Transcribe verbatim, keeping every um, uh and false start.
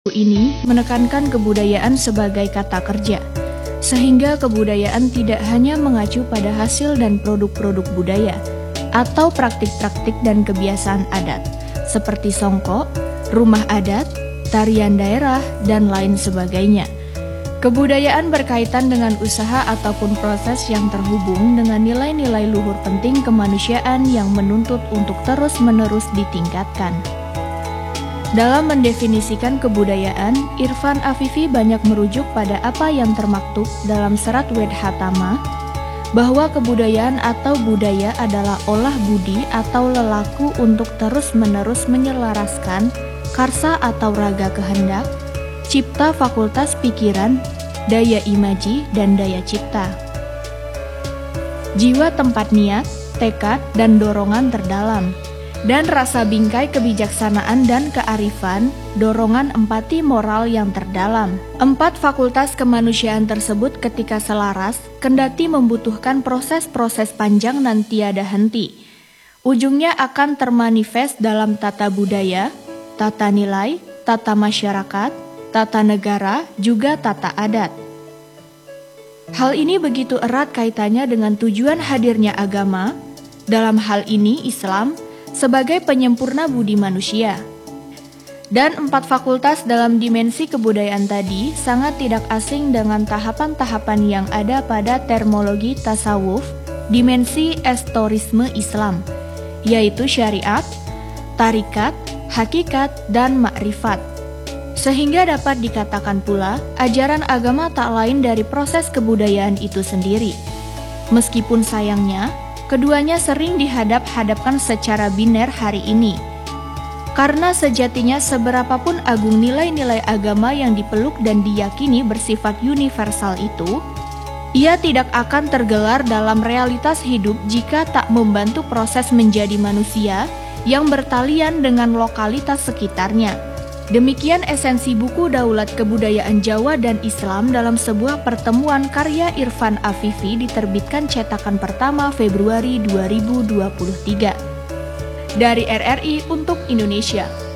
ini menekankan kebudayaan sebagai kata kerja, sehingga kebudayaan tidak hanya mengacu pada hasil dan produk-produk budaya, atau praktik-praktik dan kebiasaan adat, seperti songkok, rumah adat, tarian daerah, dan lain sebagainya. Kebudayaan berkaitan dengan usaha ataupun proses yang terhubung dengan nilai-nilai luhur penting kemanusiaan yang menuntut untuk terus-menerus ditingkatkan. Dalam mendefinisikan kebudayaan, Irfan Afifi banyak merujuk pada apa yang termaktub dalam serat Wedhatama, bahwa kebudayaan atau budaya adalah olah budi atau lelaku untuk terus-menerus menyelaraskan karsa atau raga kehendak, cipta fakultas pikiran, daya imaji, dan daya cipta. Jiwa tempat niat, tekad, dan dorongan terdalam. Dan rasa bingkai kebijaksanaan dan kearifan, dorongan empati moral yang terdalam. Empat fakultas kemanusiaan tersebut ketika selaras, kendati membutuhkan proses-proses panjang dan tiada henti. Ujungnya akan termanifest dalam tata budaya, tata nilai, tata masyarakat, tata negara, juga tata adat. Hal ini begitu erat kaitannya dengan tujuan hadirnya agama, dalam hal ini Islam, sebagai penyempurna budi manusia. Dan empat fakultas dalam dimensi kebudayaan tadi sangat tidak asing dengan tahapan-tahapan yang ada pada terminologi tasawuf, dimensi estorisme Islam, yaitu syariat, tarikat, hakikat, dan makrifat. Sehingga dapat dikatakan pula, ajaran agama tak lain dari proses kebudayaan itu sendiri. Meskipun sayangnya, keduanya sering dihadap-hadapkan secara biner hari ini. Karena sejatinya seberapapun agung nilai-nilai agama yang dipeluk dan diyakini bersifat universal itu, ia tidak akan tergelar dalam realitas hidup jika tak membantu proses menjadi manusia yang bertalian dengan lokalitas sekitarnya. Demikian esensi buku Daulat Kebudayaan Jawa dan Islam dalam sebuah pertemuan karya Irfan Afifi diterbitkan cetakan pertama Februari dua ribu dua puluh tiga. Dari R R I untuk Indonesia.